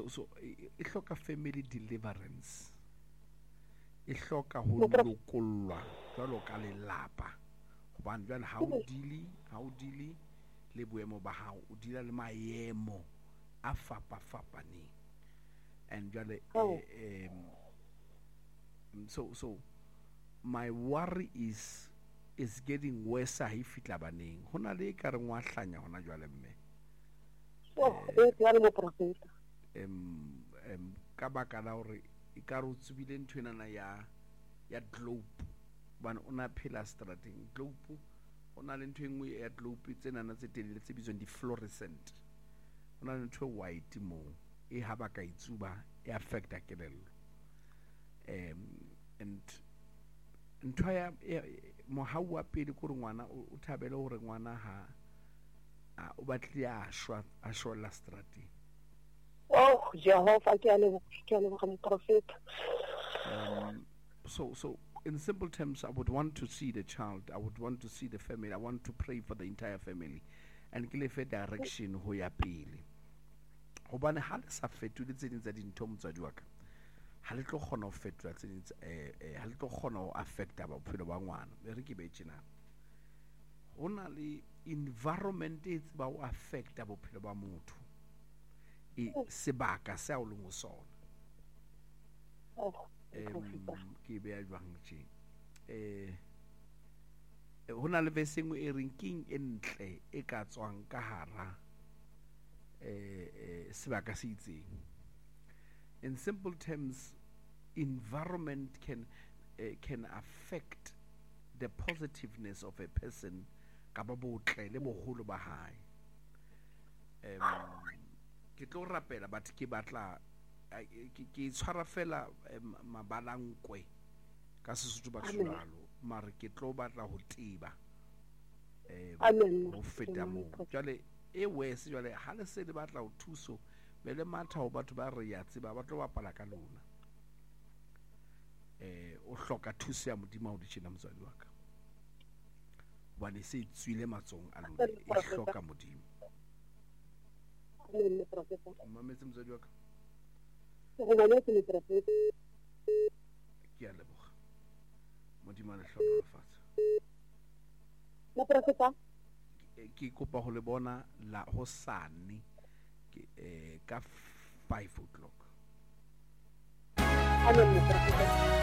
e hloka family deliverance, e hloka ho lokollwa jwalo ka lelapa, hobane jwale ha o dile le boemo ba hao, o dila le maemo a fapaneng, and jwale so my worry is getting worse ha e fitla baneng. Hona le ka re ngwa hlanya hona jwale mme ka baka la hore e ka re o tsebile ntho enana ya globe, bana o na phela strateng globe, o na le ntho engwe ya globe tsenana tse telele tse bitswang di-fluorescent, o na le ntho e white moo e ha ba ka itsuba e affecta kelello, and ntho ya mohau wa pele ko re ngwana o thabele hore ngwana ha o batlile a shwa strateng. Oh Jehovah, ke a leboga moprofeta. So in simple terms, I would want to see the child, I would want to see the family, I want to pray for the entire family, and ke le fe direction ho ya pele, hobane ha le sa fetole tse ding tsa dintho motswadi wa ka, ha le tlo kgona ho fetola tse ding ha le tlo kgona ho affecta bophelo ba ngwana. Re ke betjena ho na le environment e ba o affecta bophelo ba motho, sebaka se o leng ho sona. Ke be a jwang tje ho na le verse engwe e reng king e ntle e ka tswang ka hara sebaka se itseng. In simple terms, environment can affect the positiveness of a person ka ba botle le boholo ba hae. Ke tlo rapela but ke batla ke tshwara fela mabalankwe ka Sesotho ba tshwalo, mare ke tlo batla ho tiba ho feta moo. Jwale e wese jwale ha le se le batla ho thuso be le matha ho batho ba re ya tseba ba tlo bapala ka lona, o hloka thuso ya modimo ho di tjena motswadi wa ka, hobane se tswile matsong a lona, e hloka modimo. Mametse motswadi wa ka, ke a leboga modimo a le hlonolofatsa. Ke kopa ho le bona la hosane ka 5 o'clock.